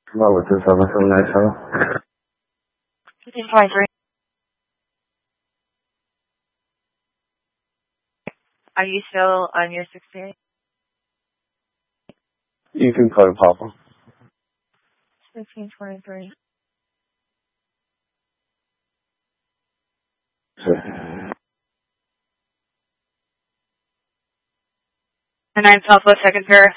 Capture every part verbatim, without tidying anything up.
What was this over from that show? fifteen twenty-three. Are you still on your sixty-eight? You can call Papa. fifteen twenty-three. Sure. And nine Southwest Second Paris.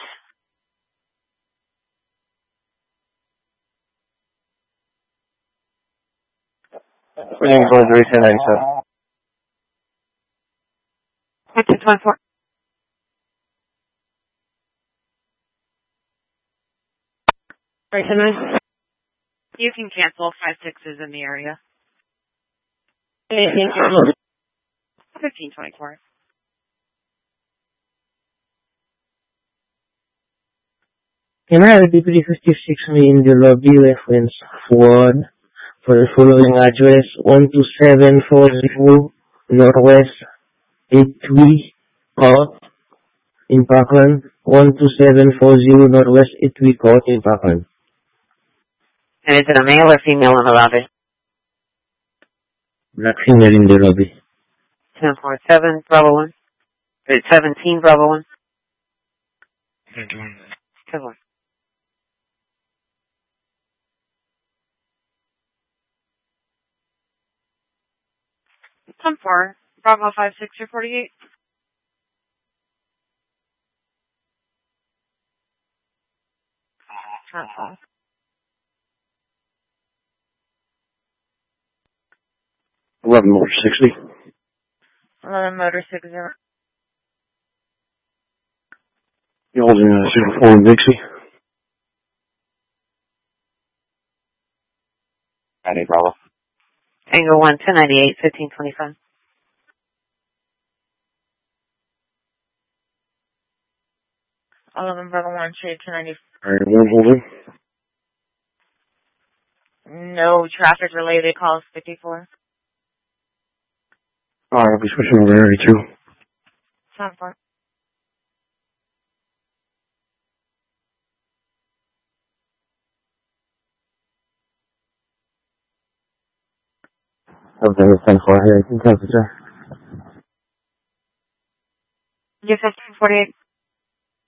fifteen twenty-three, ten ninety-seven. fifteen twenty-four. Right, ten nine. You can cancel five sixes in the area. fifteen twenty-four. Can I have Deputy fifty-six in the lobby reference forward for the following address, one two seven four zero Northwest Etwi Court in Parkland, one two seven four zero Northwest Etwi Court in Parkland. And is it a male or female in the lobby? Black female in the lobby. ten four seven, Bravo one. It's seventeen, Bravo one. twenty-one. ten one. ten four, Bravo five six, or forty-eight. Uh-huh. eleven motor sixty. eleven motor six zero. You're holding a zero four in Dixie. Friday, Bravo. Tango one, ten ninety-eight, fifteen twenty-five. eleven Bravo one, shade two ninety. Alright, one holding. No traffic related calls, fifty-four. Alright, I'll be switching over area two. ten four. Okay, ten four here. Temperature. You're fifteen forty-eight.